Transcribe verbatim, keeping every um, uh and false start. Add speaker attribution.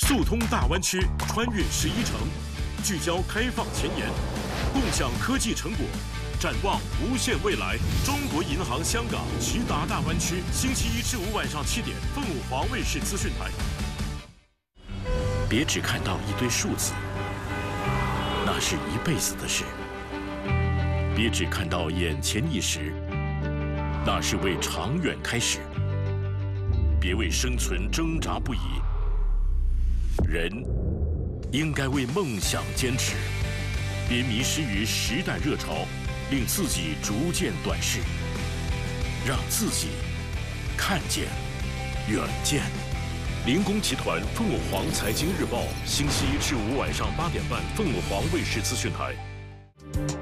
Speaker 1: 速通大湾区，穿越十一城，聚焦开放前沿，共享科技成果，展望无限未来。中国银行香港直达大湾区，星期一至五晚上七点，凤凰卫视资讯台。别只看到一堆数字，那是一辈子的事；别只看到眼前一时，那是为长远开始。别为生存挣扎不已。人应该为梦想坚持，别迷失于时代热潮，令自己逐渐短视，让自己看见远见。林工集团凤凰财经日报，星期一至五晚上八点半，凤凰卫视资讯台。